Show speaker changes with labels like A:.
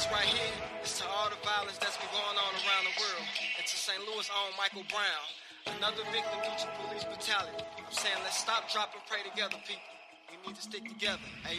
A: This right here is to all the violence that's been going on around the world. And to St. Louis' own Michael Brown, another victim due to police brutality. I'm saying let's stop, drop, and pray together, people. We need to stick together.